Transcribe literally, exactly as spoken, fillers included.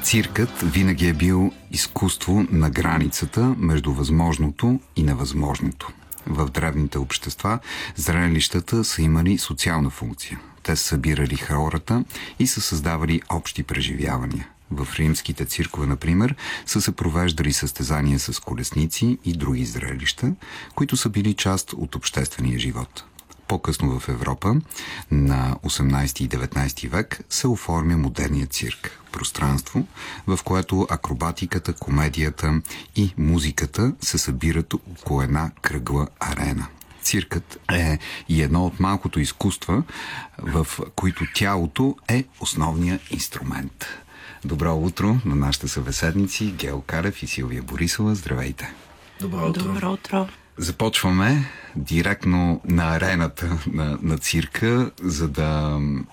Циркът винаги е бил изкуство на границата между възможното и невъзможното. В древните общества зрелищата са имали социална функция. Те са събирали хората и са създавали общи преживявания. В римските циркове, например, са се провеждали състезания с колесници и други зрелища, които са били част от обществения живот. По-късно в Европа, на осемнайсети и деветнайсети век, се оформя модерният цирк. Пространство, в което акробатиката, комедията и музиката се събират около една кръгла арена. Циркът е и едно от малкото изкуства, в които тялото е основният инструмент. Добро утро на нашите събеседници Гео Калев и Силвия Борисова. Здравейте! Добро утро! Добро утро! Започваме директно на арената на, на цирка, за да